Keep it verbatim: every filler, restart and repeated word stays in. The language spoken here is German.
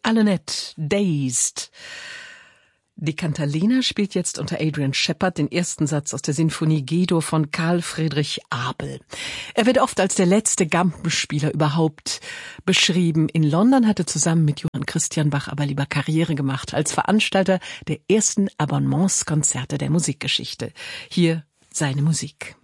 alle nett, Dazed. Die Cantalena spielt jetzt unter Adrian Shepard den ersten Satz aus der Sinfonie Guido von Karl Friedrich Abel. Er wird oft als der letzte Gampenspieler überhaupt beschrieben. In London hat er zusammen mit Johann Christian Bach aber lieber Karriere gemacht als Veranstalter der ersten Abonnementskonzerte der Musikgeschichte. Hier seine Musik.